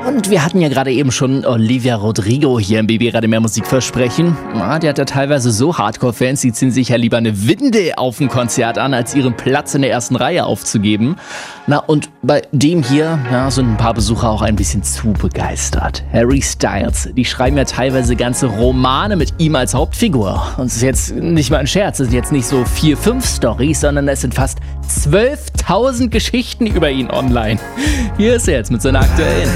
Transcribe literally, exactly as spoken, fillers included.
Und wir hatten ja gerade eben schon Olivia Rodrigo hier im B B Radio Mehr Musik versprechen. Ja, die hat ja teilweise so Hardcore-Fans, die ziehen sich ja lieber eine Winde auf dem Konzert an, als ihren Platz in der ersten Reihe aufzugeben. Na, und bei dem hier ja, sind ein paar Besucher auch ein bisschen zu begeistert. Harry Styles, die schreiben ja teilweise ganze Romane mit ihm als Hauptfigur. Und es ist jetzt nicht mal ein Scherz, es sind jetzt nicht so vier, fünf Storys, sondern es sind fast zwölftausend Geschichten über ihn online. Hier ist er jetzt mit seiner aktuellen.